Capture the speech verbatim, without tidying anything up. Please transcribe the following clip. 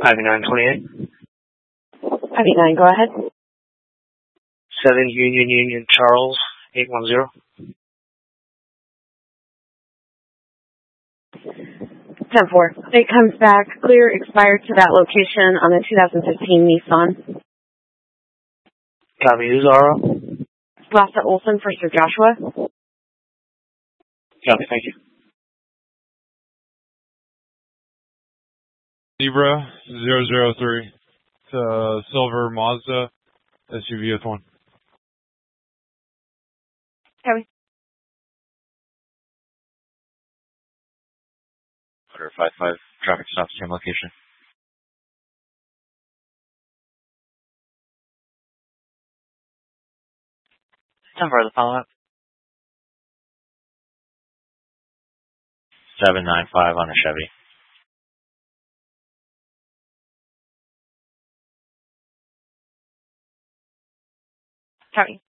Ivy nine twenty-eight. Ivy nine, go ahead. seven Union Union Charles, eight one zero. ten four. It comes back clear, expired to that location on a two thousand fifteen Nissan. Copy, who's R O? Lassa Olson for Sir Joshua. Copy, thank you. Zebra zero zero three. It's a silver Mazda S U V with one. Copy. Order five five. Traffic stop, same location. Time for the follow-up. seven nine five on a Chevy. Copy.